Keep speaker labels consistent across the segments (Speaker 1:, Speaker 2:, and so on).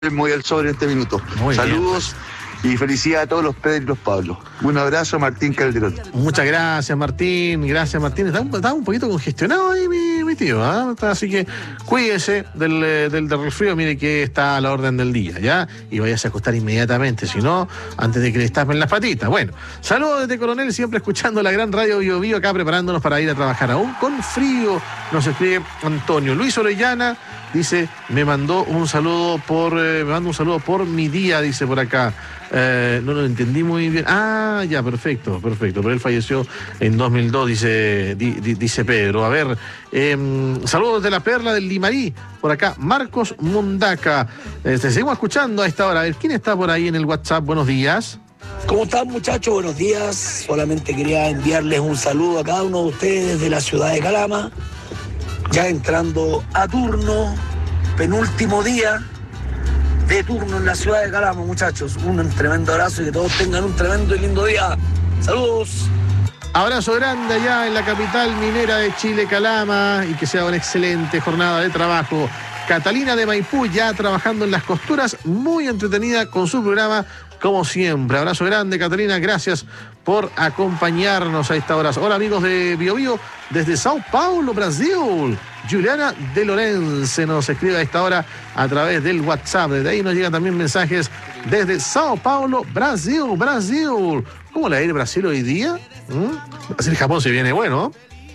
Speaker 1: Muy al sobre en este minuto.
Speaker 2: Muy
Speaker 1: Saludos y felicidades a todos los Pedro y los Pablos. Un abrazo, Martín Calderón.
Speaker 2: Muchas gracias, Martín. Gracias, Martín. Estaba un poquito congestionado ahí mi tío, ¿eh? Así que cuídese del resfrío. Mire que está a la orden del día, ¿ya? Y váyase a acostar inmediatamente, si no, antes de que le tapen las patitas. Bueno, saludos desde Coronel, siempre escuchando la gran radio Bio Bio, acá preparándonos para ir a trabajar aún con frío. Nos escribe Antonio. Luis Orellana dice, me manda un saludo por mi día, dice por acá. No lo entendí muy bien. Ah, ya, perfecto. Pero él falleció en 2002, dice Pedro. A ver, saludos de la Perla del Limarí. Por acá, Marcos Mundaca. Seguimos escuchando a esta hora. A ver, ¿quién está por ahí en el WhatsApp? Buenos días.
Speaker 3: ¿Cómo están, muchachos? Buenos días. Solamente quería enviarles un saludo a cada uno de ustedes desde la ciudad de Calama. Ya entrando a turno, penúltimo día de turno en la ciudad de Calama, muchachos. Un tremendo abrazo y que todos tengan un tremendo y lindo día. ¡Saludos!
Speaker 2: Abrazo grande allá en la capital minera de Chile, Calama, y que sea una excelente jornada de trabajo. Catalina de Maipú ya trabajando en las costuras, muy entretenida con su programa, como siempre. Abrazo grande, Catalina, gracias por acompañarnos a esta hora. Hola, amigos de Bio Bio, desde Sao Paulo, Brasil. Juliana de Lorenzo nos escribe a esta hora a través del WhatsApp. Desde ahí nos llegan también mensajes desde Sao Paulo, Brasil. ¿Cómo le va a ir Brasil hoy día? Brasil-Japón se viene bueno.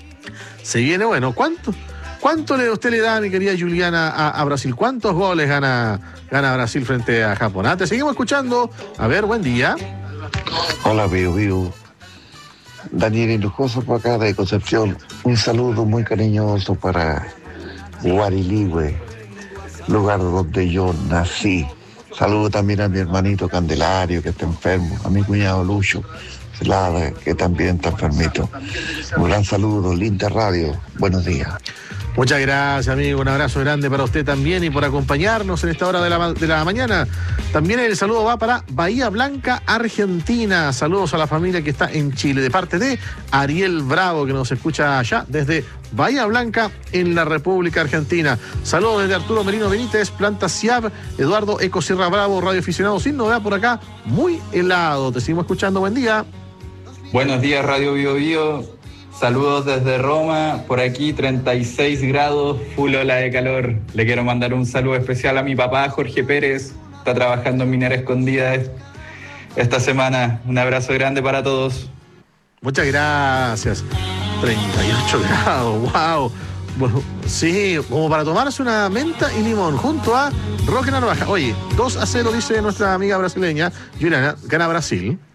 Speaker 2: ¿Cuánto usted le da, mi querida Juliana, a Brasil? ¿Cuántos goles gana Brasil frente a Japón? Te seguimos escuchando. A ver, buen día.
Speaker 4: Hola, Bio. Daniel Hinojoso por acá de Concepción. Un saludo muy cariñoso para Guariligüe, lugar donde yo nací. Saludo también a mi hermanito Candelario, que está enfermo, a mi cuñado Lucho Celada, que también está enfermito. Un gran saludo, linda radio. Buenos días.
Speaker 2: Muchas gracias, amigo. Un abrazo grande para usted también y por acompañarnos en esta hora de la mañana. También el saludo va para Bahía Blanca, Argentina. Saludos a la familia que está en Chile, de parte de Ariel Bravo, que nos escucha allá desde Bahía Blanca, en la República Argentina. Saludos desde Arturo Merino Benítez, Planta Ciab, Eduardo Eco Sierra Bravo, Radio Aficionado sin novedad por acá, muy helado. Te seguimos escuchando, buen día.
Speaker 5: Buenos días, Radio Bio Bio. Saludos desde Roma, por aquí 36 grados, full ola de calor. Le quiero mandar un saludo especial a mi papá, Jorge Pérez, está trabajando en Minera Escondida esta semana. Un abrazo grande para todos.
Speaker 2: Muchas gracias. 38 grados, wow. Bueno, sí, como para tomarse una menta y limón junto a Roque Narvaja. Oye, 2-0 dice nuestra amiga brasileña, Juliana, gana Brasil.